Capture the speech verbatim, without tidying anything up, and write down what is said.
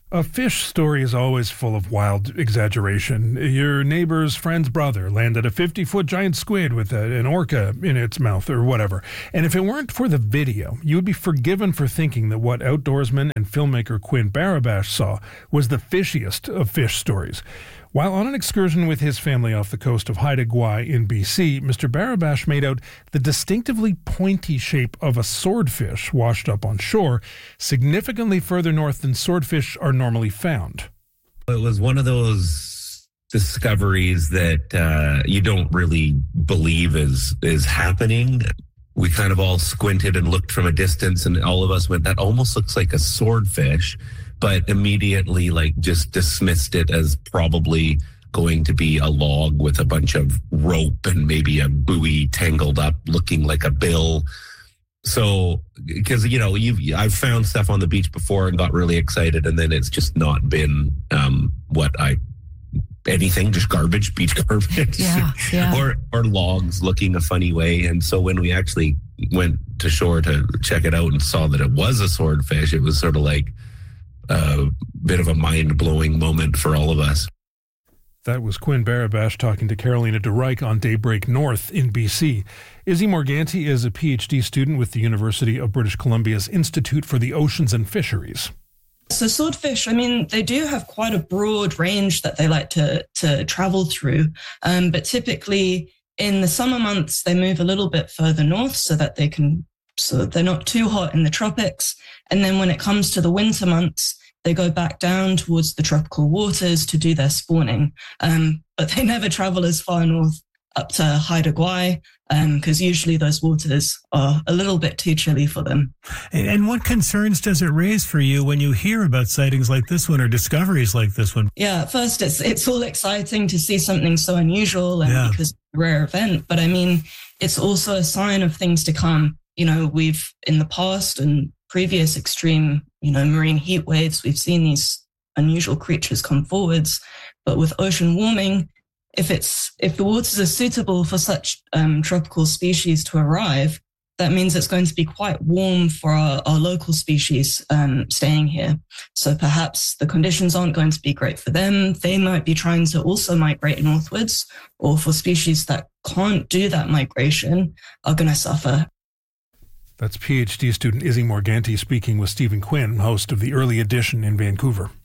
A fish story is always full of wild exaggeration. Your neighbor's friend's brother landed a fifty-foot giant squid with a, an orca in its mouth or whatever. And if it weren't for the video, you would be forgiven for thinking that what outdoorsman and filmmaker Quinn Barabash saw was the fishiest of fish stories. While on an excursion with his family off the coast of Haida Gwaii in B C, Mister Barabash made out the distinctively pointy shape of a swordfish washed up on shore, significantly further north than swordfish are normally found. It was one of those discoveries that uh, you don't really believe is is happening. We kind of all squinted and looked from a distance, and all of us went, that almost looks like a swordfish, but immediately like just dismissed it as probably going to be a log with a bunch of rope and maybe a buoy tangled up looking like a bill. So, because, you know, you've, I've found stuff on the beach before and got really excited, and then it's just not been um, what I, anything, just garbage, beach garbage, yeah, yeah. or or logs looking a funny way. And so when we actually went to shore to check it out and saw that it was a swordfish, it was sort of like a bit of a mind-blowing moment for all of us. That was Quinn Barabash talking to Carolina DeReich on Daybreak North in B C. Izzy Morganti is a P H D student with the University of British Columbia's Institute for the Oceans and Fisheries. So swordfish, I mean, they do have quite a broad range that they like to, to travel through. Um, but typically in the summer months, they move a little bit further north so that they can, so that they're not too hot in the tropics. And then when it comes to the winter months, they go back down towards the tropical waters to do their spawning. Um, but they never travel as far north up to Haida Gwaii, because um, usually those waters are a little bit too chilly for them. And, and what concerns does it raise for you when you hear about sightings like this one or discoveries like this one? Yeah, at first it's it's all exciting to see something so unusual and yeah. because it's a rare event. But I mean, it's also a sign of things to come. You know, we've in the past and previous extreme, you know, marine heat waves, we've seen these unusual creatures come forwards. But with ocean warming, if it's if the waters are suitable for such um, tropical species to arrive, that means it's going to be quite warm for our, our local species um, staying here. So perhaps the conditions aren't going to be great for them. They might be trying to also migrate northwards, or for species that can't do that migration are going to suffer. That's P H D student Izzy Morganti speaking with Stephen Quinn, host of The Early Edition in Vancouver.